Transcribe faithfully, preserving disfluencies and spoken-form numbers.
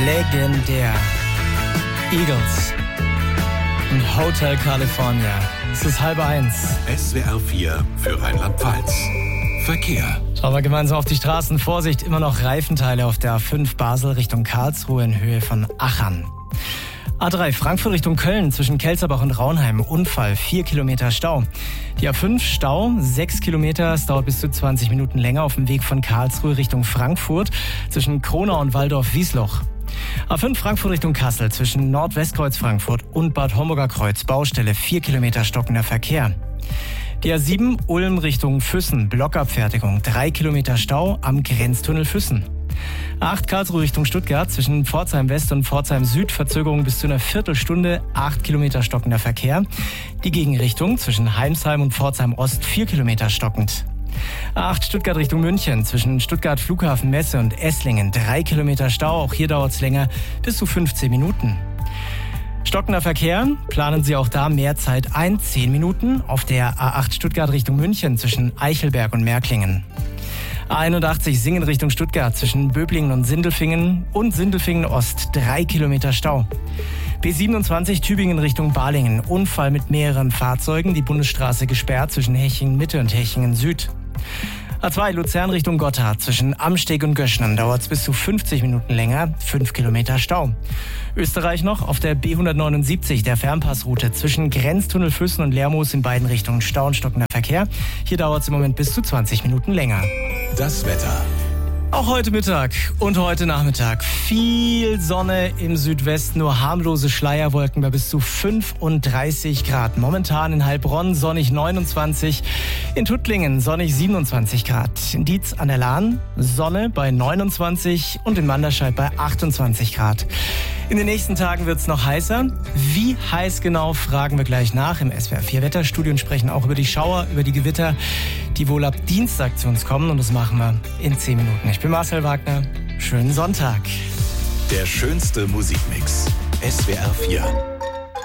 Legendär. Eagles und Hotel California. Es ist halb eins. S W R vier für Rheinland-Pfalz. Verkehr. Schauen wir gemeinsam auf die Straßen. Vorsicht, immer noch Reifenteile auf der A fünf Basel Richtung Karlsruhe in Höhe von Achern. A drei Frankfurt Richtung Köln zwischen Kelzerbach und Raunheim. Unfall, vier Kilometer Stau. Die A fünf Stau, sechs Kilometer. Es dauert bis zu zwanzig Minuten länger auf dem Weg von Karlsruhe Richtung Frankfurt zwischen Kronau und Waldorf-Wiesloch. A fünf Frankfurt Richtung Kassel zwischen Nordwestkreuz Frankfurt und Bad Homburger Kreuz. Baustelle, vier Kilometer stockender Verkehr. Die A sieben Ulm Richtung Füssen. Blockabfertigung, drei Kilometer Stau am Grenztunnel Füssen. A acht Karlsruhe Richtung Stuttgart zwischen Pforzheim West und Pforzheim Süd. Verzögerung bis zu einer Viertelstunde, acht Kilometer stockender Verkehr. Die Gegenrichtung zwischen Heimsheim und Pforzheim Ost, vier Kilometer stockend. A acht Stuttgart Richtung München zwischen Stuttgart Flughafen Messe und Esslingen. drei Kilometer Stau, auch hier dauert es länger, bis zu fünfzehn Minuten. Stockender Verkehr, planen Sie auch da mehr Zeit ein, zehn Minuten auf der A acht Stuttgart Richtung München zwischen Eichelberg und Märklingen. A einundachtzig Singen Richtung Stuttgart zwischen Böblingen und Sindelfingen und Sindelfingen Ost, drei Kilometer Stau. B siebenundzwanzig Tübingen Richtung Balingen, Unfall mit mehreren Fahrzeugen, die Bundesstraße gesperrt zwischen Hechingen Mitte und Hechingen Süd. A zwei Luzern Richtung Gotthard zwischen Amsteg und Göschnen dauert es bis zu fünfzig Minuten länger, fünf Kilometer Stau. Österreich noch auf der B hundertneunundsiebzig, der Fernpassroute zwischen Grenztunnel Füssen und Lermoos in beiden Richtungen Stau und stockender Verkehr. Hier dauert es im Moment bis zu zwanzig Minuten länger. Das Wetter. Auch heute Mittag und heute Nachmittag viel Sonne im Südwesten, nur harmlose Schleierwolken bei bis zu fünfunddreißig Grad. Momentan in Heilbronn sonnig neunundzwanzig, in Tuttlingen sonnig siebenundzwanzig Grad. In Dietz an der Lahn Sonne bei neunundzwanzig und in Manderscheid bei achtundzwanzig Grad. In den nächsten Tagen wird es noch heißer. Wie heiß genau, fragen wir gleich nach im S W R vier Wetterstudio und sprechen auch über die Schauer, über die Gewitter, die wohl ab Dienstag zu uns kommen. Und das machen wir in zehn Minuten. Ich bin Marcel Wagner. Schönen Sonntag. Der schönste Musikmix. S W R vier.